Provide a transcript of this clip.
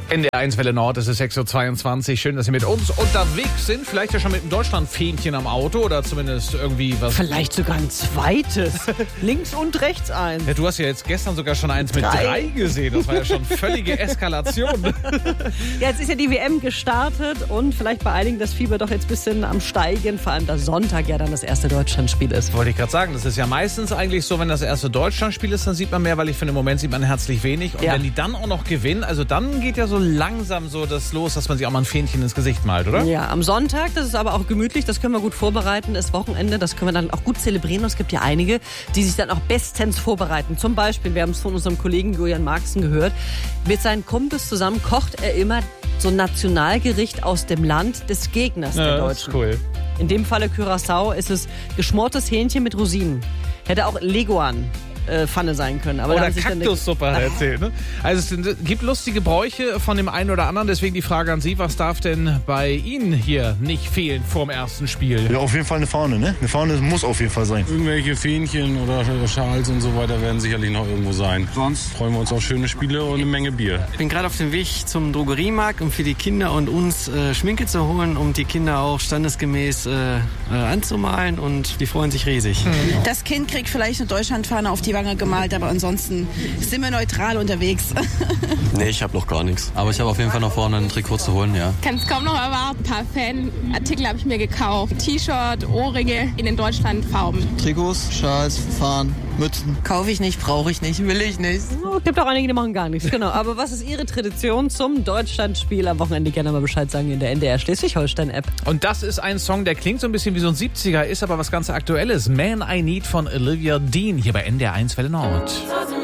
NDR1 Welle Nord, es ist 6.22 Uhr. Schön, dass Sie mit uns unterwegs sind. Vielleicht ja schon mit einem Deutschlandfähnchen am Auto oder zumindest irgendwie was. Vielleicht sogar ein zweites. Links und rechts eins. Ja, du hast ja jetzt gestern sogar schon eins mit 3 gesehen. Das war ja schon völlige Eskalation. Ja, jetzt ist ja die WM gestartet und vielleicht bei einigen das Fieber doch jetzt ein bisschen am Steigen. Vor allem, da Sonntag ja dann das erste Deutschlandspiel ist. Wollte ich gerade sagen, das ist ja meistens eigentlich so, wenn das erste Deutschlandspiel ist, dann sieht man mehr, weil ich finde, im Moment sieht man herzlich wenig. Und wenn die dann auch noch gewinnen, also dann geht ja so langsam so das los, dass man sich auch mal ein Fähnchen ins Gesicht malt, oder? Ja, am Sonntag, das ist aber auch gemütlich, das können wir gut vorbereiten, ist Wochenende, das können wir dann auch gut zelebrieren. Und es gibt ja einige, die sich dann auch bestens vorbereiten. Zum Beispiel, wir haben es von unserem Kollegen Julian Marxen gehört, mit seinen Kumpels zusammen kocht er immer so ein Nationalgericht aus dem Land des Gegners der Deutschen. Das ist cool. In dem Falle Curaçao ist es geschmortes Hähnchen mit Rosinen. Hätte auch Leguan Pfanne sein können. Aber oder Kaktussuppe hat er erzählt. Ne? Also es gibt lustige Bräuche von dem einen oder anderen. Deswegen die Frage an Sie, was darf denn bei Ihnen hier nicht fehlen vor dem ersten Spiel? Ja, auf jeden Fall eine Fahne, ne? Eine Fahne muss auf jeden Fall sein. Irgendwelche Fähnchen oder Schals und so weiter werden sicherlich noch irgendwo sein. Sonst freuen wir uns auf schöne Spiele und eine Menge Bier. Ich bin gerade auf dem Weg zum Drogeriemarkt, um für die Kinder und uns Schminke zu holen, um die Kinder auch standesgemäß anzumalen, und die freuen sich riesig. Das Kind kriegt vielleicht eine Deutschlandfahne auf die Wange gemalt, aber ansonsten sind wir neutral unterwegs. Nee, ich habe noch gar nichts. Aber ich habe auf jeden Fall noch vorne ein Trikot zu holen, ja. Kann es kaum noch erwarten. Ein paar Fanartikel habe ich mir gekauft. T-Shirt, Ohrringe in den Deutschlandfarben. Trikots, Schals, Fahnen, Mützen. Kaufe ich nicht, brauche ich nicht, will ich nicht. Oh, gibt auch einige, die machen gar nichts, genau. Aber was ist Ihre Tradition zum Deutschlandspiel am Wochenende? Gerne mal Bescheid sagen in der NDR Schleswig-Holstein-App. Und das ist ein Song, der klingt so ein bisschen wie so ein 70er, ist aber was ganz Aktuelles. Man I Need von Olivia Dean hier bei NDR1 Welle Nord.